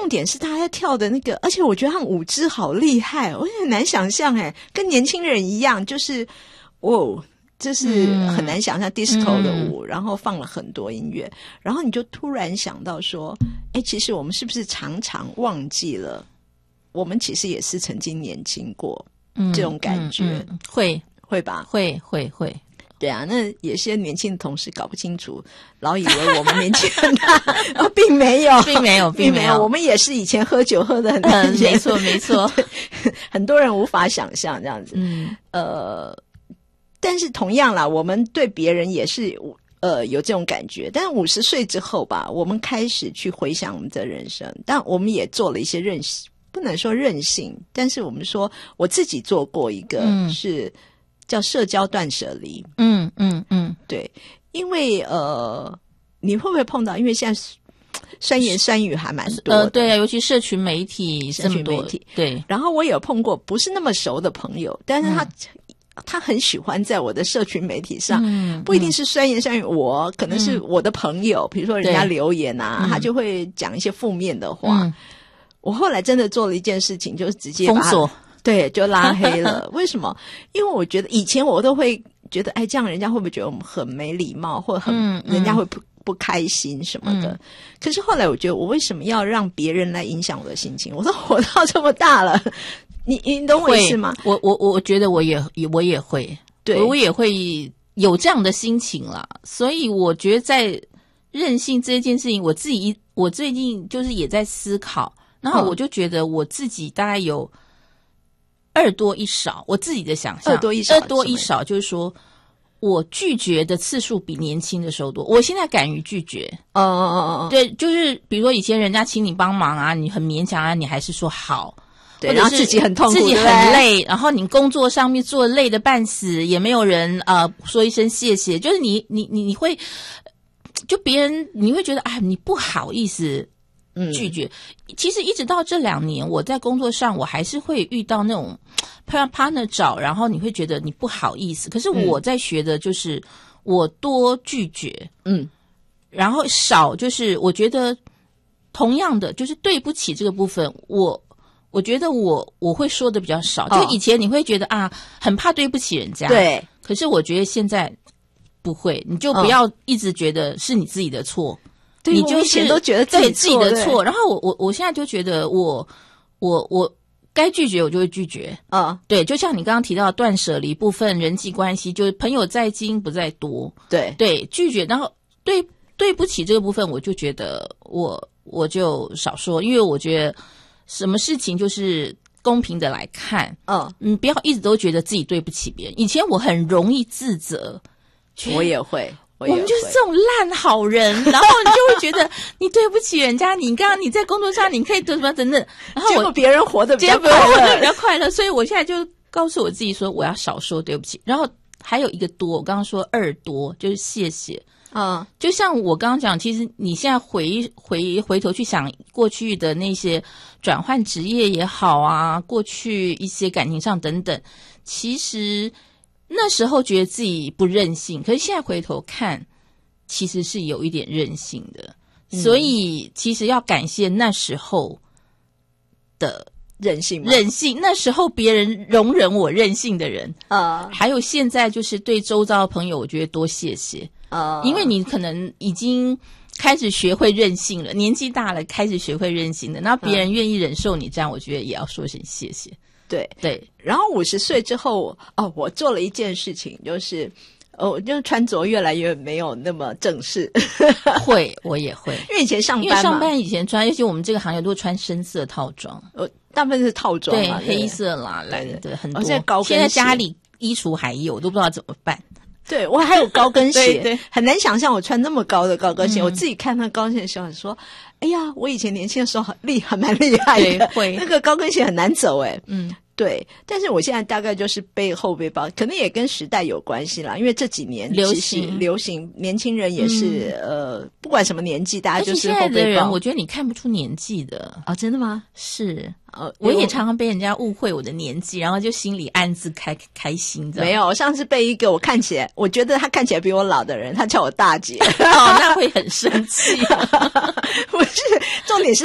重点是他在跳的那个，而且我觉得他们舞姿好厉害，我也很难想象跟年轻人一样，就是就是很难想象 disco 的舞，然后放了很多音乐，然后你就突然想到说，其实我们是不是常常忘记了，我们其实也是曾经年轻过，这种感觉， 会吧？ 会。 对啊，那有些年轻的同事搞不清楚，老以为我们年纪很大，并没有，我们也是以前喝酒喝得很难没错， 很多人无法想象这样子。但是同样啦，我们对别人也是有这种感觉。但50岁之后吧，我们开始去回想我们的人生，但我们也做了一些不能说任性，但是我们说我自己做过一个是叫社交断舍离。对，因为你会不会碰到？因为现在酸言酸语还蛮多的， 对啊，尤其社群媒体这么多，对。 然后我有碰过不是那么熟的朋友，但是他很喜欢在我的社群媒体上，不一定是酸言酸语，可能是我的朋友，比如说人家留言啊，他就会讲一些负面的话。我后来真的做了一件事情，就是直接封锁， 对，就拉黑了。为什么？因为我觉得以前我都会觉得，这样人家会不会觉得我们很没礼貌，或者人家会不开心什么的。可是后来我觉得，我为什么要让别人来影响我的心情？我都活到这么大了，你懂我意思吗？ 我觉得我也会，对，我也会有这样的心情啦。所以我觉得在任性这件事情，我最近就是也在思考，然后我就觉得我自己大概有2多1少，我自己的想象2多1少，就是说我拒绝的次数比年轻的时候多。我现在敢于拒绝。对，就是比如说以前人家请你帮忙啊，你很勉强啊，你还是说好。 对，然后自己很痛苦， 自己很累，然后你工作上面做累的半死，也没有人说一声谢谢，就是你会就别人你会觉得你不好意思拒绝。其实一直到这2年，我在工作上我还是会遇到那种 partner 找，然后你会觉得你不好意思。可是我在学的就是我多拒绝，然后少就是我觉得同样的就是对不起这个部分，我觉得我会说的比较少。就以前你会觉得很怕对不起人家， 对。 可是我觉得现在不会，你就不要一直觉得是你自己的错。 对， 你就以前都觉得自己的错。然后我现在就觉得我该拒绝我就会拒绝。对，就像你刚刚提到断舍离部分人际关系，就是朋友在精不在多。对，拒绝。然后对不起这个部分，我就觉得我就少说，因为我觉得什么事情就是公平的来看。不要一直都觉得自己对不起别人。以前我很容易自责， 我也会。 我们就是这种烂好人，然后你就会觉得你对不起人家，你刚刚你在工作上你可以得什么等等，然后结果别人活得比较快乐，所以我现在就告诉我自己说我要少说对不起。然后还有一个多，我刚刚说2多就是谢谢。就像我刚刚讲，其实你现在回头去想过去的那些转换职业也好啊，过去一些感情上等等，其实那时候觉得自己不任性，可是现在回头看其实是有一点任性的。所以其实要感谢那时候的任性， 那时候别人容忍我任性的人。还有现在就是对周遭的朋友我觉得多谢谢。因为你可能已经开始学会任性了，年纪大了开始学会任性的，那别人愿意忍受你这样，我觉得也要说声谢谢。 对。然后50岁之后我做了一件事情，就是我就穿着越来越没有那么正式。 我也会， 因为以前上班嘛， 因为上班以前穿，尤其我们这个行业都穿深色套装， 大部分是套装嘛， 对，黑色啦蓝的很多。 现在家里衣橱还有，我都不知道怎么办。 对，我还有高跟鞋。对，很难想象我穿那么高的高跟鞋。我自己看那高跟鞋的时候说，哎呀，我以前年轻的时候还蛮厉害的。那个高跟鞋很难走对，但是我现在大概就是背后背包，可能也跟时代有关系啦。因为这几年流行，年轻人也是不管什么年纪，大家就是后背包。而且现在的人， 我觉得你看不出年纪的真的吗？ 是。我也常常被人家误会我的年纪，然后就心里暗自开心的。 没有，我上次被一个我觉得他看起来比我老的人，他叫我大姐。 那会很生气。 不是，重点是